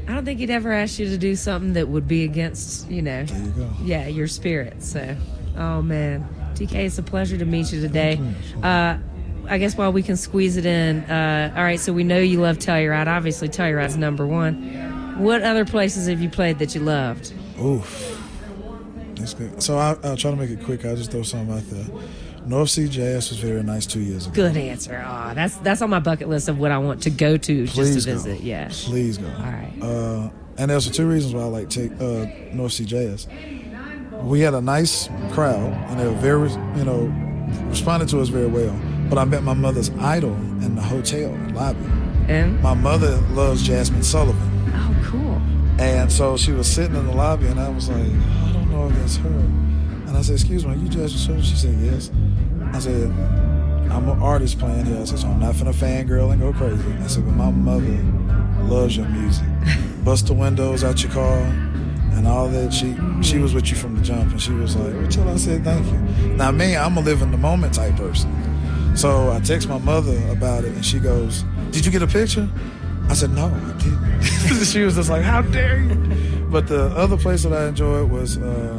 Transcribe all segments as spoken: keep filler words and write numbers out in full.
I don't think he'd ever ask you to do something that would be against, you know, There you go. yeah, your spirit. So, oh man, T K, it's a pleasure to meet you today. Uh, I guess while we can squeeze it in, uh, all right, so we know you love Telluride. Obviously, Telluride's number one. What other places have you played that you loved? Oof. That's good. So I, I'll try to make it quick. I'll just throw something out there. North Sea Jazz was very nice two years ago. Good answer. Oh, that's that's on my bucket list of what I want to go to Please just to go. visit. Yeah. Please go. All right. Uh, and there's two reasons why I like take uh, North Sea Jazz. We had a nice crowd, and they were very, you know, responded to us very well. But I met my mother's idol in the hotel lobby. And? My mother loves Jasmine Sullivan. Oh, cool. And so she was sitting in the lobby, and I was like, I don't know if that's her. And I said, excuse me, are you Jasmine Sullivan? She said, yes. I said, I'm an artist playing here. I said, so I'm not finna fangirl and go crazy. I said, but my mother loves your music. Bust the windows out your car and all that. She she was with you from the jump, and she was like, well, tell her I said thank you. Now, me, I'm a live in the moment type person. So I text my mother about it, and she goes, did you get a picture? I said, no, I didn't. She was just like, how dare you? But the other place that I enjoyed was uh,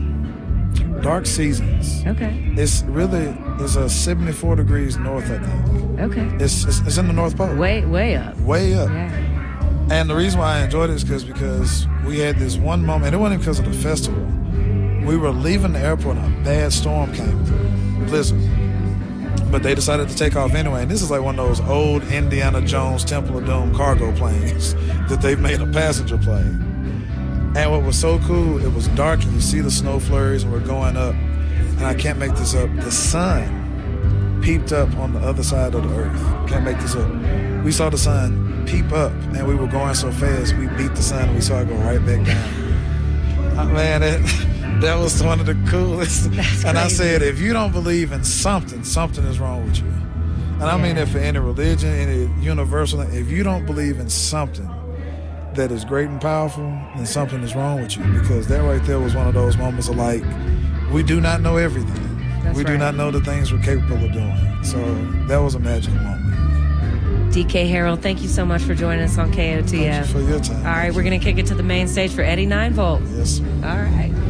Dark Seasons. Okay. It's really, it's a seventy-four degrees north, I think. Okay. It's, it's, it's in the North Pole. Way, way up. Way up. Yeah. And the reason why I enjoyed it is because because we had this one moment, and it wasn't because of the festival. We were leaving the airport and a bad storm came through, blizzard. But they decided to take off anyway. And this is like one of those old Indiana Jones Temple of Doom cargo planes that they've made a passenger plane. And what was so cool, it was dark and you see the snow flurries and we're going up. And I can't make this up. The sun peeped up on the other side of the earth. Can't make this up. We saw the sun peep up and we were going so fast, we beat the sun and we saw it go right back down. uh, man, that, that was one of the coolest. That's and crazy. I said, if you don't believe in something, something is wrong with you. And I Yeah. mean that for any religion, any universal, if you don't believe in something that is great and powerful, then something is wrong with you. Because that right there was one of those moments of like, we do not know everything. That's we right. do not know the things we're capable of doing. So that was a magical moment. D K Harold, thank you so much for joining us on K O T F. Thank you for your time. All right, we're going to kick it to the main stage for Eddie nine volt. Yes, sir. All right.